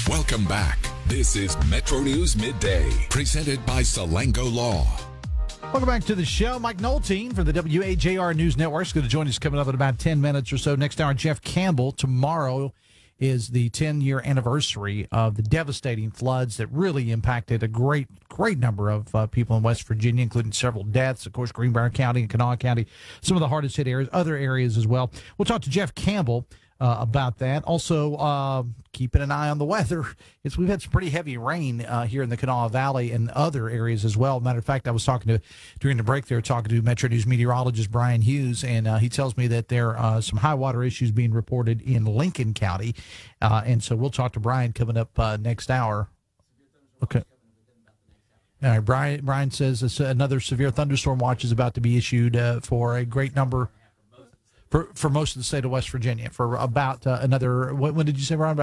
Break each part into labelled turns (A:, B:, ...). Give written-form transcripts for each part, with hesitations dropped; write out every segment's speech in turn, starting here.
A: Welcome back. This is Metro News Midday, presented by Salango Law.
B: Welcome back to the show. Mike Noltein from the WAJR News Network is going to join us coming up in about 10 minutes or so. Next hour, Jeff Campbell. Tomorrow is the 10-year anniversary of the devastating floods that really impacted a great number of people in West Virginia, including several deaths. Of course, Greenbrier County and Kanawha County, some of the hardest hit areas, other areas as well. We'll talk to Jeff Campbell about that. Also, keeping an eye on the weather. We've had some pretty heavy rain here in the Kanawha Valley and other areas as well. Matter of fact, I was during the break there, talking to Metro News meteorologist Brian Hughes, and he tells me that there are some high water issues being reported in Lincoln County. And so we'll talk to Brian coming up next hour. Okay. All right, Brian says another severe thunderstorm watch is about to be issued for a great number. For most of the state of West Virginia, for about another, when did you say, Ron?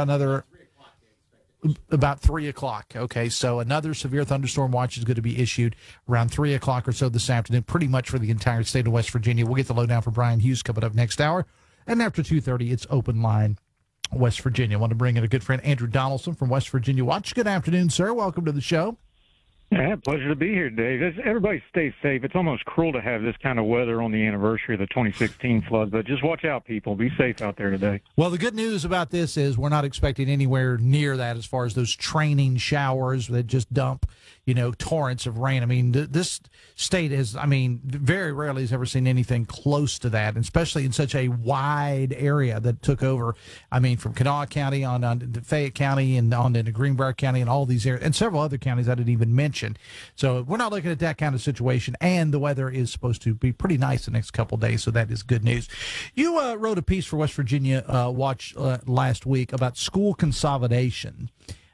B: About 3 o'clock. Okay, so another severe thunderstorm watch is going to be issued around 3 o'clock or so this afternoon, pretty much for the entire state of West Virginia. We'll get the lowdown for Brian Hughes coming up next hour. And after 2:30, it's Open Line West Virginia. I want to bring in a good friend, Andrew Donaldson from West Virginia Watch. Good afternoon, sir. Welcome to the show.
C: Yeah, pleasure to be here today. Everybody stay safe. It's almost cruel to have this kind of weather on the anniversary of the 2016 flood, but just watch out, people. Be safe out there today.
B: Well, the good news about this is we're not expecting anywhere near that as far as those training showers that just dump, torrents of rain. I mean, this state very rarely has ever seen anything close to that, and especially in such a wide area that took over, from Kanawha County on to Fayette County and on into Greenbrier County and all these areas, and several other counties I didn't even mention. So we're not looking at that kind of situation, and the weather is supposed to be pretty nice the next couple of days, so that is good news. You wrote a piece for West Virginia Watch last week about school consolidation.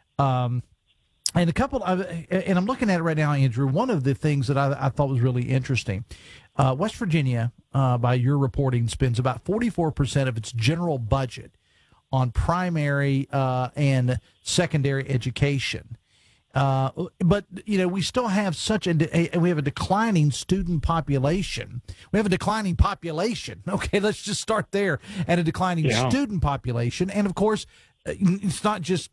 B: And and I'm looking at it right now, Andrew. One of the things that I thought was really interesting, West Virginia, by your reporting, spends about 44% of its general budget on primary and secondary education. But we still have we have a declining student population. We have a declining population. Okay, let's just start there. And a declining student population. And of course, it's not just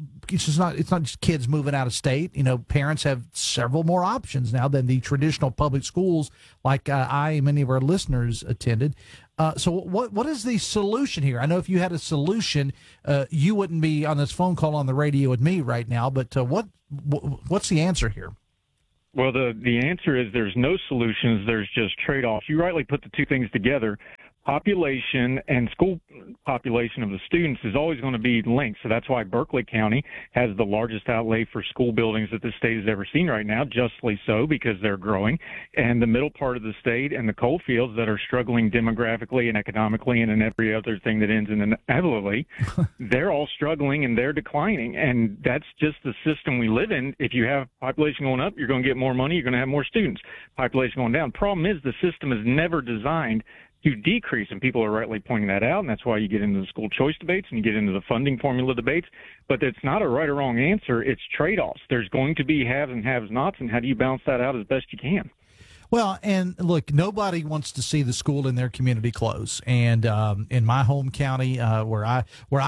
B: kids moving out of state. Parents have several more options now than the traditional public schools like I and many of our listeners attended. So what is the solution here? I know if you had a solution, you wouldn't be on this phone call on the radio with me right now, but what's the answer here?
C: Well, the answer is there's no solutions. There's just trade-offs. You rightly put the two things together. Population and school population of the students is always going to be linked. So that's why Berkeley County has the largest outlay for school buildings that the state has ever seen right now, justly so, because they're growing. And the middle part of the state and the coal fields that are struggling demographically and economically and in every other thing that ends in inevitably, they're all struggling and they're declining. And that's just the system we live in. If you have population going up, you're going to get more money, you're going to have more students. Population going down. Problem is the system is never designed to decrease, and people are rightly pointing that out, and that's why you get into the school choice debates and you get into the funding formula debates. But it's not a right or wrong answer. It's trade-offs. There's going to be haves and have-nots, and how do you balance that out as best you can?
B: Well, and look, nobody wants to see the school in their community close. And in my home county, where I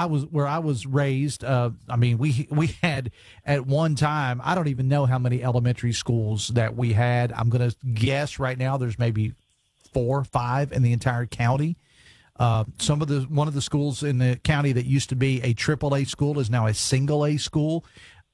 B: was raised, we had at one time, I don't even know how many elementary schools that we had. I'm going to guess right now there's maybe 4 or 5 in the entire county. One of the schools in the county that used to be a AAA school is now a single A school.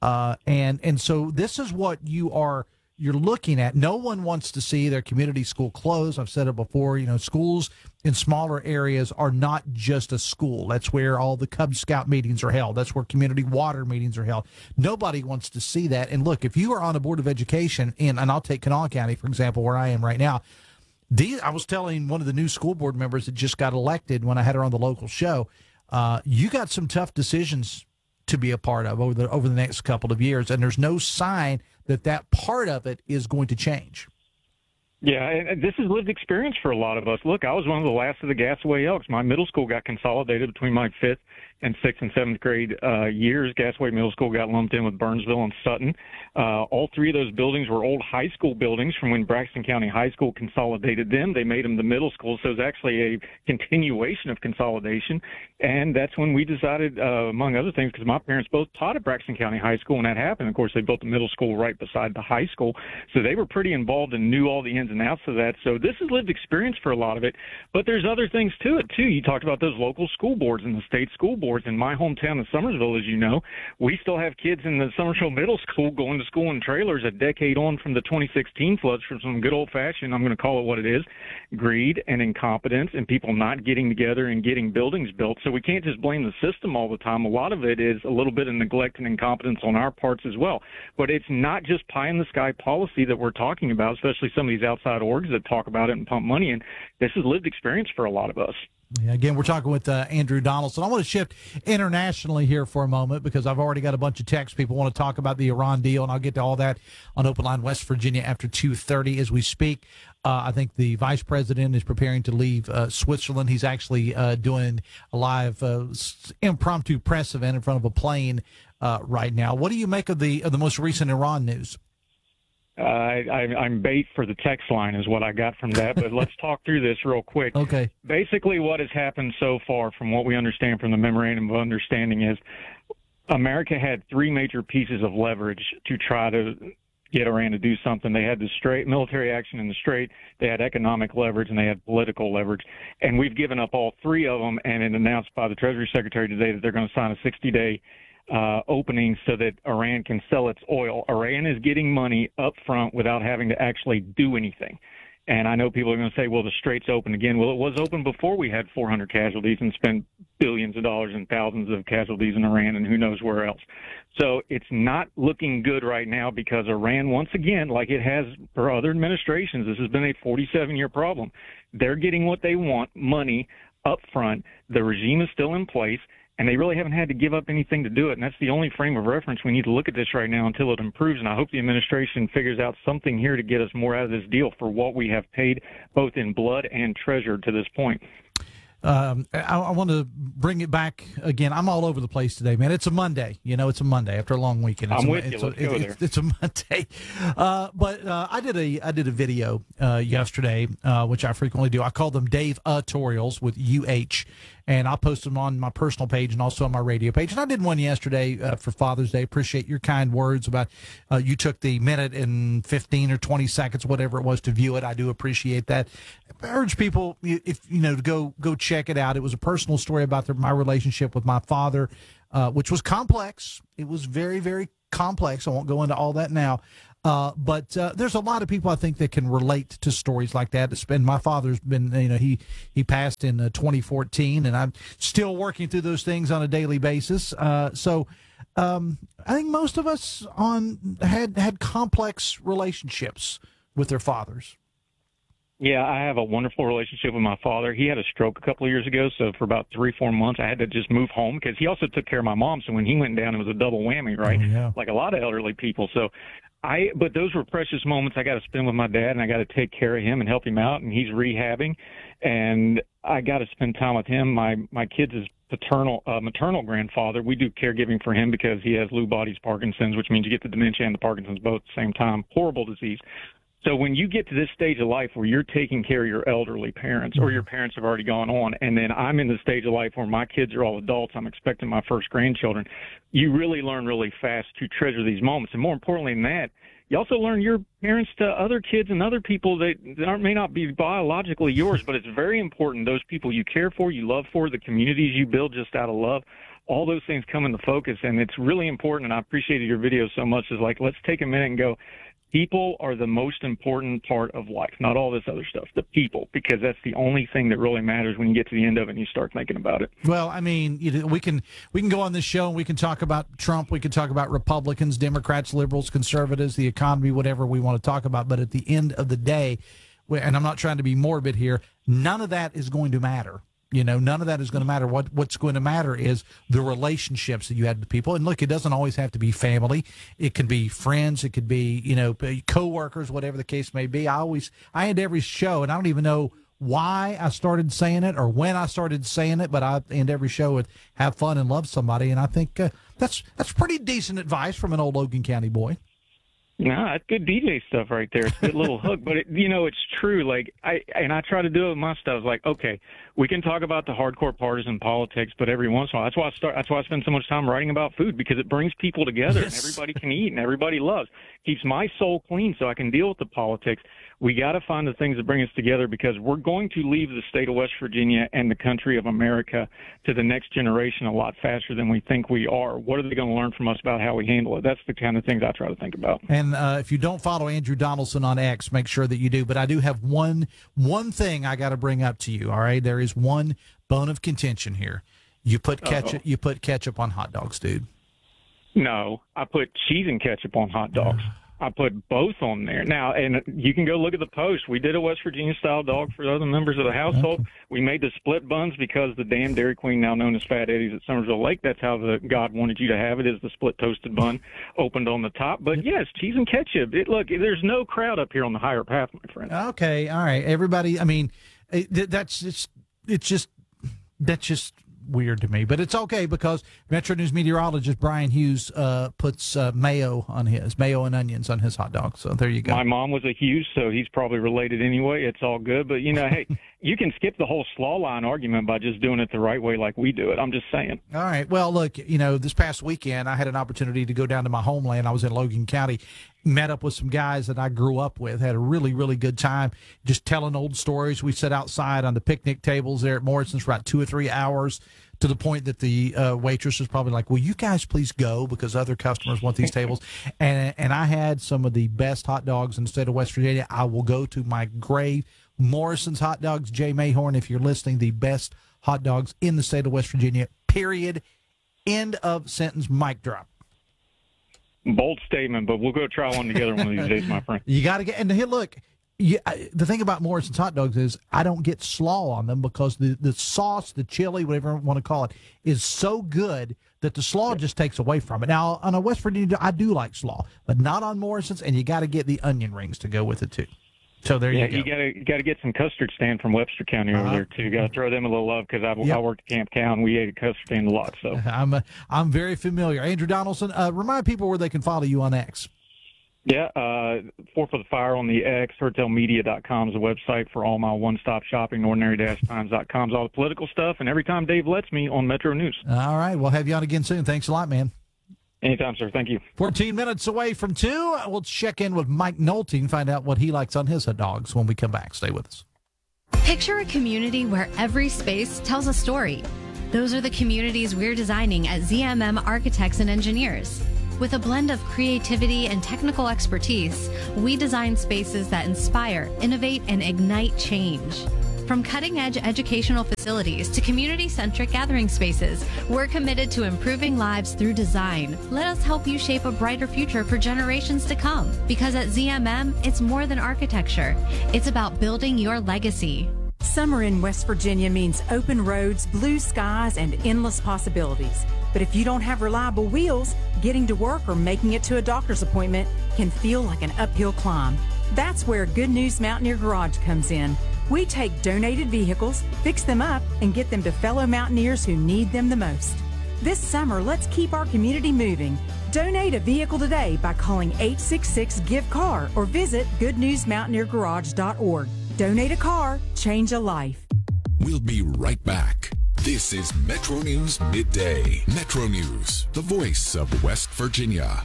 B: And so this is what you're looking at. No one wants to see their community school close. I've said it before, schools in smaller areas are not just a school. That's where all the Cub Scout meetings are held. That's where community water meetings are held. Nobody wants to see that. And look, if you are on a board of education and I'll take Kanawha County, for example, where I am right now, I was telling one of the new school board members that just got elected when I had her on the local show, you got some tough decisions to be a part of over the next couple of years, and there's no sign that part of it is going to change.
C: Yeah, and this is lived experience for a lot of us. Look, I was one of the last of the Gasaway Elks. My middle school got consolidated between my 5th and 6th and 7th grade years. Gasaway Middle School got lumped in with Burnsville and Sutton. All three of those buildings were old high school buildings from when Braxton County High School consolidated them. They made them the middle school, so it was actually a continuation of consolidation. And that's when we decided, among other things, because my parents both taught at Braxton County High School when that happened. Of course, they built the middle school right beside the high school, so they were pretty involved and knew all the ins and outs of that. So this is lived experience for a lot of it, but there's other things to it, too. You talked about those local school boards and the state school boards. In my hometown of Summersville, as you know, we still have kids in the Summersville Middle School going to school in trailers a decade on from the 2016 floods from some good old-fashioned, I'm going to call it what it is, greed and incompetence and people not getting together and getting buildings built. So we can't just blame the system all the time. A lot of it is a little bit of neglect and incompetence on our parts as well. But it's not just pie-in-the-sky policy that we're talking about, especially some of these outside orgs that talk about it and pump money in. This is lived experience for a lot of us.
B: Yeah, again, we're talking with Andrew Donaldson. I want to shift internationally here for a moment because I've already got a bunch of texts. People want to talk about the Iran deal, and I'll get to all that on Open Line West Virginia after 2:30 as we speak. I think the vice president is preparing to leave Switzerland. He's actually doing a live impromptu press event in front of a plane right now. What do you make of the most recent Iran news?
C: I'm bait for the text line is what I got from that, but let's talk through this real quick.
B: Okay.
C: Basically, what has happened so far, from what we understand from the memorandum of understanding, is America had three major pieces of leverage to try to get Iran to do something. They had the straight military action in the Strait, they had economic leverage, and they had political leverage. And we've given up all three of them, and it announced by the Treasury Secretary today that they're going to sign a 60-day opening so that Iran can sell its oil. Iran is getting money up front without having to actually do anything. And I know people are going to say, well, the Strait's open again. Well, it was open before we had 400 casualties and spent billions of dollars and thousands of casualties in Iran and who knows where else. So it's not looking good right now because Iran, once again, like it has for other administrations, this has been a 47-year problem. They're getting what they want, money up front. The regime is still in place, and they really haven't had to give up anything to do it. And that's the only frame of reference we need to look at this right now until it improves. And I hope the administration figures out something here to get us more out of this deal for what we have paid both in blood and treasure to this point.
B: I want to bring it back again. I'm all over the place today, man. It's a Monday. You know, it's a Monday after a long weekend.
C: I'm with you. Let's go there.
B: It's a Monday. But I did a video yesterday, which I frequently do. I call them Dave tutorials with UH. And I'll post them on my personal page and also on my radio page. And I did one yesterday for Father's Day. Appreciate your kind words about you took the minute and 15 or 20 seconds, whatever it was, to view it. I do appreciate that. I urge people, if to go check it out. It was a personal story about my relationship with my father, which was complex. It was very, very complex. I won't go into all that now. But there's a lot of people I think that can relate to stories like that. And my father's been, he passed in 2014, and I'm still working through those things on a daily basis. So I think most of us had complex relationships with their fathers.
C: Yeah, I have a wonderful relationship with my father. He had a stroke a couple of years ago, so for about 3-4 months, I had to just move home because he also took care of my mom. So when he went down, it was a double whammy, right?
B: Oh, yeah.
C: Like a lot of elderly people. So but those were precious moments I got to spend with my dad, and I got to take care of him and help him out, and he's rehabbing, and I got to spend time with him. My kids' maternal grandfather, we do caregiving for him because he has Lewy bodies Parkinson's, which means you get the dementia and the Parkinson's both at the same time. Horrible disease. So when you get to this stage of life where you're taking care of your elderly parents or your parents have already gone on, and then I'm in the stage of life where my kids are all adults, I'm expecting my first grandchildren, you really learn really fast to treasure these moments. And more importantly than that, you also learn your parents to other kids and other people that may not be biologically yours, but it's very important. Those people you care for, you love for, the communities you build just out of love, all those things come into focus. And it's really important, and I appreciated your video so much, is like, let's take a minute and go, people are the most important part of life, not all this other stuff, the people, because that's the only thing that really matters when you get to the end of it and you start thinking about it.
B: Well, I mean, we can go on this show and we can talk about Trump, we can talk about Republicans, Democrats, liberals, conservatives, the economy, whatever we want to talk about. But at the end of the day, and I'm not trying to be morbid here, none of that is going to matter. None of that is going to matter. What's going to matter is the relationships that you had with people. And look, it doesn't always have to be family. It can be friends. It could be, coworkers, whatever the case may be. I end every show, and I don't even know why I started saying it or when I started saying it, but I end every show with have fun and love somebody, and I think that's pretty decent advice from an old Logan County boy.
C: No, that's good DJ stuff right there. It's a good little hook, but it's true. Like I try to do it with my stuff. Like, okay, we can talk about the hardcore partisan politics, but every once in a while, that's why I spend so much time writing about food, because it brings people together and everybody can eat and everybody loves. Keeps my soul clean so I can deal with the politics. We got to find the things that bring us together, because we're going to leave the state of West Virginia and the country of America to the next generation a lot faster than we think we are. What are they going to learn from us about how we handle it? That's the kind of things I try to think about.
B: And if you don't follow Andrew Donaldson on X, make sure that you do. But I do have one thing I got to bring up to you. All right, there is one bone of contention here. You put ketchup. You put ketchup on hot dogs, dude.
C: No, I put cheese and ketchup on hot dogs. I put both on there. Now, and you can go look at the post. We did a West Virginia-style dog for other members of the household. We made the split buns because the damn Dairy Queen, now known as Fat Eddie's at Summersville Lake, that's how God wanted you to have it, is the split toasted bun opened on the top. But, yes, cheese and ketchup. Look, there's no crowd up here on the higher path, my friend.
B: Okay, all right. Everybody, I mean, that's just weird to me, but it's okay because Metro News meteorologist Brian Hughes puts mayo and onions on his hot dog. So there you go.
C: My mom was a Hughes, so he's probably related anyway. It's all good. But, hey, you can skip the whole slaw line argument by just doing it the right way like we do it. I'm just saying.
B: All right. Well, look, this past weekend I had an opportunity to go down to my homeland. I was in Logan County, met up with some guys that I grew up with, had a really, really good time just telling old stories. We sat outside on the picnic tables there at Morrison's for about 2 or 3 hours, to the point that the waitress was probably like, will you guys please go because other customers want these tables? And I had some of the best hot dogs in the state of West Virginia. I will go to my grave. Morrison's Hot Dogs, Jay Mayhorn, if you're listening, the best hot dogs in the state of West Virginia, period. End of sentence, mic drop.
C: Bold statement, but we'll go try one together one of these days, my friend.
B: You got to get, and here, look, the thing about Morrison's hot dogs is I don't get slaw on them because the sauce, the chili, whatever you want to call it, is so good that the slaw just takes away from it. Now, on a West Virginia, I do like slaw, but not on Morrison's, and you got to get the onion rings to go with it, too. So there you go.
C: You got to get some custard stand from Webster County over there too. Got to throw them a little love because I worked at Camp Cow and we ate a custard stand a lot. So
B: I'm very familiar. Andrew Donaldson, remind people where they can follow you on X.
C: Yeah, Fourth for the Fire on the X. HurtelMedia.com is the website for all my one-stop shopping. Ordinary-Times.com is all the political stuff, and every time Dave lets me on Metro News.
B: All right, we'll have you on again soon. Thanks a lot, man.
C: Anytime, sir. Thank you.
B: 14 minutes away from 2. We'll check in with Mike Nolte and find out what he likes on his hot dogs when we come back. Stay with us.
D: Picture a community where every space tells a story. Those are the communities we're designing at ZMM Architects and Engineers. With a blend of creativity and technical expertise, we design spaces that inspire, innovate, and ignite change. From cutting-edge educational facilities to community-centric gathering spaces, we're committed to improving lives through design. Let us help you shape a brighter future for generations to come. Because at ZMM, it's more than architecture. It's about building your legacy.
E: Summer in West Virginia means open roads, blue skies, and endless possibilities. But if you don't have reliable wheels, getting to work or making it to a doctor's appointment can feel like an uphill climb. That's where Good News Mountaineer Garage comes in. We take donated vehicles, fix them up, and get them to fellow mountaineers who need them the most. This summer, let's keep our community moving. Donate a vehicle today by calling 866-GIVE-CAR or visit goodnewsmountaineergarage.org. Donate a car, change a life.
A: We'll be right back. This is Metro News Midday. Metro News, the voice of West Virginia.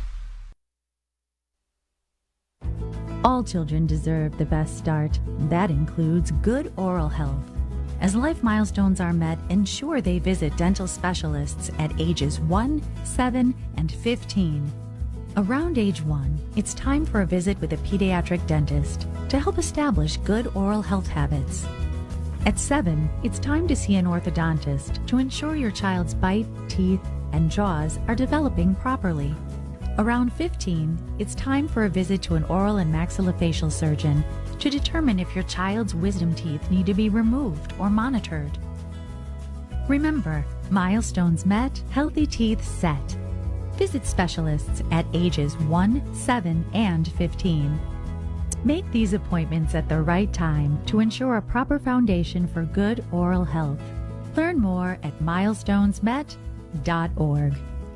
F: All children deserve the best start. That includes good oral health. As life milestones are met, ensure they visit dental specialists at ages 1, 7, and 15. Around age 1, it's time for a visit with a pediatric dentist to help establish good oral health habits. At 7, it's time to see an orthodontist to ensure your child's bite, teeth, and jaws are developing properly. Around 15, it's time for a visit to an oral and maxillofacial surgeon to determine if your child's wisdom teeth need to be removed or monitored. Remember, milestones met, healthy teeth set. Visit specialists at ages 1, 7, and 15. Make these appointments at the right time to ensure a proper foundation for good oral health. Learn more at milestonesmet.org.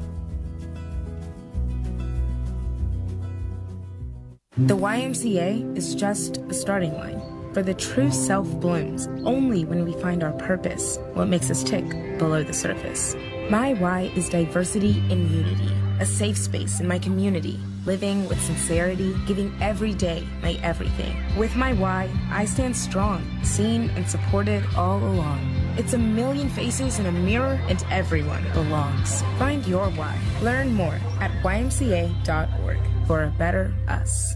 G: The YMCA is just a starting line, for the true self blooms only when we find our purpose, what makes us tick below the surface. My why is diversity in unity, a safe space in my community, living with sincerity, giving every day my everything. With my why, I stand strong, seen and supported all along. It's a million faces in a mirror and everyone belongs. Find your why. Learn more at ymca.org for a better us.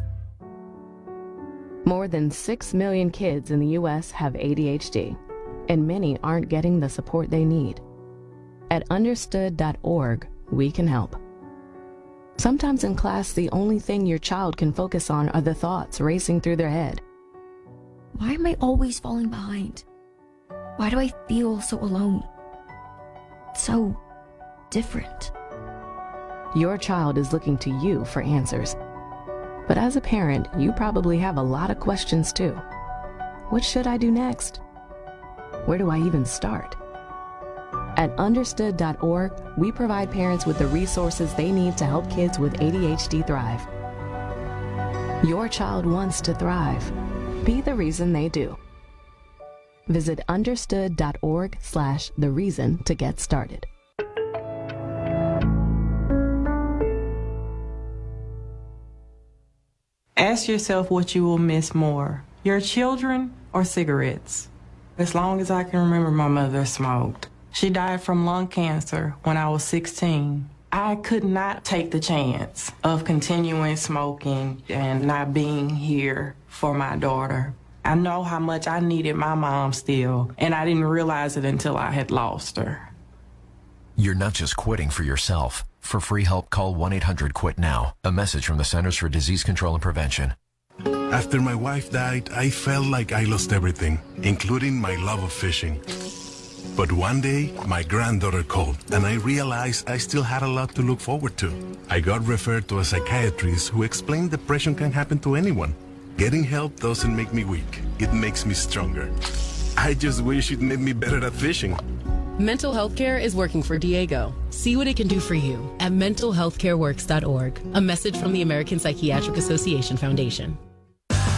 H: More than 6 million kids in the U.S. have ADHD, and many aren't getting the support they need. At understood.org, we can help. Sometimes in class, the only thing your child can focus on are the thoughts racing through their head.
I: Why am I always falling behind? Why do I feel so alone? So different.
H: Your child is looking to you for answers. But as a parent, you probably have a lot of questions too. What should I do next? Where do I even start? At understood.org, we provide parents with the resources they need to help kids with ADHD thrive. Your child wants to thrive. Be the reason they do. Visit understood.org/thereason to get started.
J: Ask yourself what you will miss more, your children or cigarettes. As long as I can remember, my mother smoked. She died from lung cancer when I was 16. I could not take the chance of continuing smoking and not being here for my daughter. I know how much I needed my mom still, and I didn't realize it until I had lost her.
K: You're not just quitting for yourself. For free help, call 1-800-QUIT-NOW. A message from the Centers for Disease Control and Prevention.
L: After my wife died, I felt like I lost everything, including my love of fishing. But one day, my granddaughter called, and I realized I still had a lot to look forward to. I got referred to a psychiatrist who explained depression can happen to anyone. Getting help doesn't make me weak. It makes me stronger. I just wish it made me better at fishing.
M: Mental health care is working for Diego. See what it can do for you at mentalhealthcareworks.org. A message from the American Psychiatric Association Foundation.